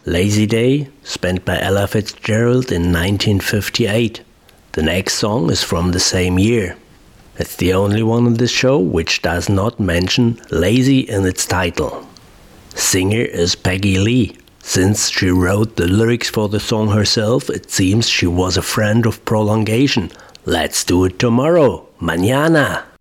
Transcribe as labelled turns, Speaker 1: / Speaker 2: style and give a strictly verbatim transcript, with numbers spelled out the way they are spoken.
Speaker 1: Lazy Day, spent by Ella Fitzgerald in nineteen fifty-eight. The next song is from the same year. It's the only one on this show which does not mention lazy in its title. Singer is Peggy Lee. Since she wrote the lyrics for the song herself, it seems she was a friend of prolongation. Let's do it tomorrow. Mañana.